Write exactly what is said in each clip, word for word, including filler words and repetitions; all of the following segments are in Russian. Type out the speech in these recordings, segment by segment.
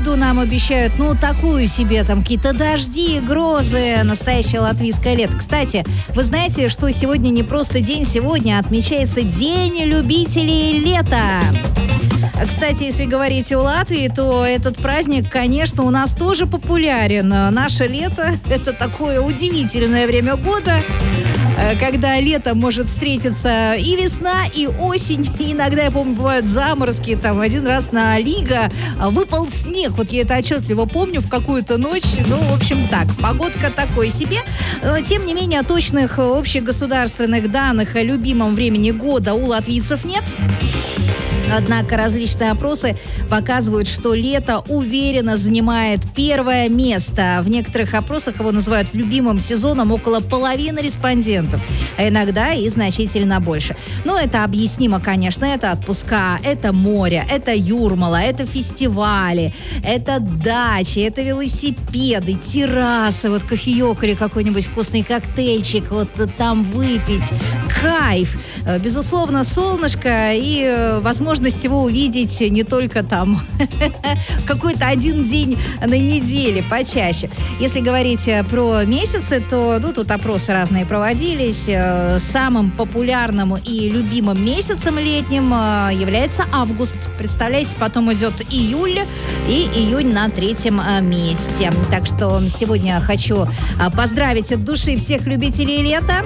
погоду нам обещают, ну, такую себе, там, какие-то дожди, грозы, настоящее латвийское лето. Кстати, вы знаете, что сегодня не просто день, сегодня отмечается День любителей лета. Кстати, если говорить о Латвии, то этот праздник, конечно, у нас тоже популярен. Наше лето – это такое удивительное время года, когда летом может встретиться и весна, и осень. И иногда, я помню, бывают заморозки. Там один раз на Лига выпал снег. Вот я это отчетливо помню в какую-то ночь. Ну, в общем, так, погодка такой себе. Но, тем не менее, точных общегосударственных данных о любимом времени года у латвийцев нет. Однако различные опросы показывают, что лето уверенно занимает первое место. В некоторых опросах его называют любимым сезоном около половины респондентов, а иногда и значительно больше. Но это объяснимо, конечно. Это отпуска, это море, это Юрмала, это фестивали, это дачи, это велосипеды, террасы, вот кофеек или какой-нибудь вкусный коктейльчик, вот там выпить. Кайф! Безусловно, солнышко и возможность его увидеть не только там какой-то один день на неделе, почаще. Если говорить про месяцы, то ну, тут опросы разные проводились. Самым популярным и любимым месяцем летним является август. Представляете, потом идет июль и июнь на третьем месте. Так что сегодня хочу поздравить от души всех любителей лета.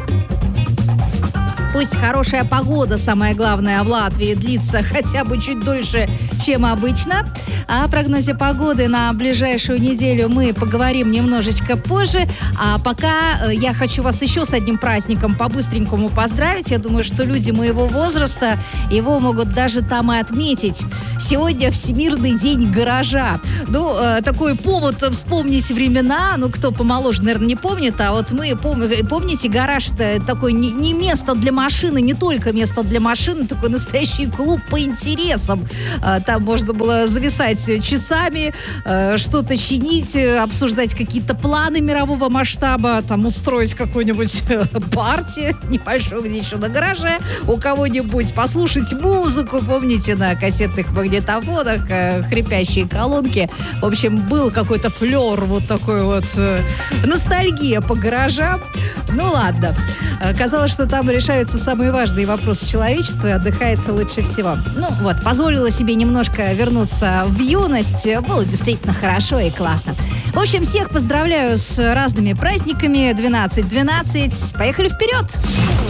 Пусть хорошая погода, самое главное, в Латвии длится хотя бы чуть дольше, чем обычно. О прогнозе погоды на ближайшую неделю мы поговорим немножечко позже. А пока я хочу вас еще с одним праздником по-быстренькому поздравить. Я думаю, что люди моего возраста его могут даже там и отметить. Сегодня Всемирный день гаража. Ну, э, такой повод вспомнить времена. Ну, кто помоложе, наверное, не помнит. А вот мы, пом- помните, гараж-то такой не, не место для машины, не только место для машины, такой настоящий клуб по интересам. Э, там можно было зависать часами, э, что-то чинить, обсуждать какие-то планы мирового масштаба, там устроить какую-нибудь партию небольшую здесь еще на гараже у кого-нибудь, послушать музыку, помните, на кассетных магнитофонах, э, хрипящие колонки. В общем, был какой-то флер, вот такой вот э, ностальгия по гаражам. Ну ладно. Казалось, что там решаются самые важные вопросы человечества и отдыхается лучше всего. Ну вот, позволила себе немножко вернуться в юность. Было действительно хорошо и классно. В общем, всех поздравляю с разными праздниками. двенадцать двенадцать. Поехали вперед!